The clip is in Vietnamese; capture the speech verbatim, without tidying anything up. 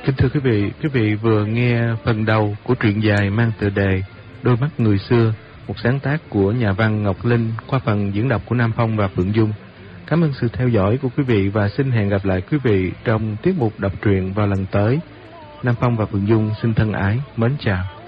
Kính thưa quý vị, quý vị vừa nghe phần đầu của truyện dài mang tựa đề Đôi mắt người xưa, một sáng tác của nhà văn Ngọc Linh qua phần diễn đọc của Nam Phong và Phượng Dung. Cảm ơn sự theo dõi của quý vị và xin hẹn gặp lại quý vị trong tiết mục đọc truyện vào lần tới. Nam Phong và Phượng Dung xin thân ái, mến chào.